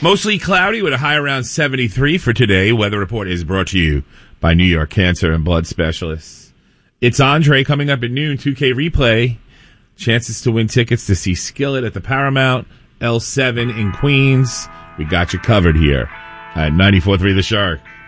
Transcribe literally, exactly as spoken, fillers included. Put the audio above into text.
Mostly cloudy with a high around seventy-three for today. Weather report is brought to you by New York Cancer and Blood Specialists. It's Andre coming up at noon, two K replay. Chances to win tickets to see Skillet at the Paramount, L seven in Queens. We got you covered here at ninety-four point three The Shark.